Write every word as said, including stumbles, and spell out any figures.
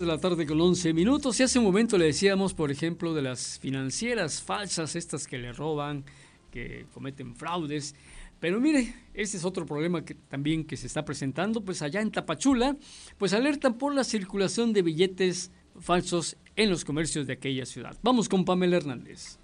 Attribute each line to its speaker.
Speaker 1: De la tarde con once minutos y hace un momento le decíamos, por ejemplo, de las financieras falsas, estas que le roban, que cometen fraudes. Pero mire, ese es otro problema que también que se está presentando, pues allá en Tapachula, pues alertan por la circulación de billetes falsos en los comercios de aquella ciudad. Vamos con Pamela Hernández.